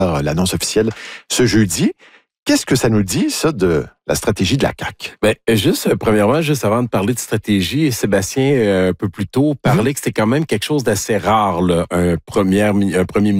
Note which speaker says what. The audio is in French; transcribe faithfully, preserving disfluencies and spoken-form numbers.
Speaker 1: l'annonce officielle ce jeudi. Qu'est-ce que ça nous dit, ça, de la stratégie de la C A Q?
Speaker 2: Bien, juste, euh, premièrement, juste avant de parler de stratégie, Sébastien, euh, un peu plus tôt, parlait mm-hmm. que c'était quand même quelque chose d'assez rare, là, un premier, un premier